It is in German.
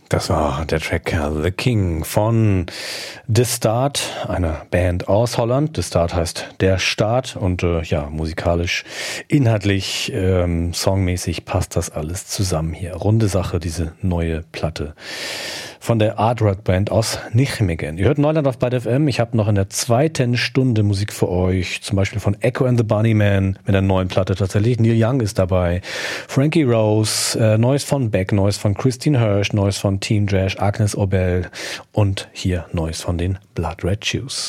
Das war der Track The King von The Start, einer Band aus Holland. The Start heißt der Start und musikalisch, inhaltlich, songmäßig passt das alles zusammen hier. Runde Sache, diese neue Platte von der Art Rock Band aus Nijmegen. Ihr hört Neuland auf Byte FM. Ich habe noch in der zweiten Stunde Musik für euch, zum Beispiel von Echo and the Bunnymen mit der neuen Platte tatsächlich. Neil Young ist dabei, Frankie Rose, Neues von Beck, Neues von Christine Hirsch, Neues von Team Trash, Agnes Obel und hier Neues von den Blood Red Shoes.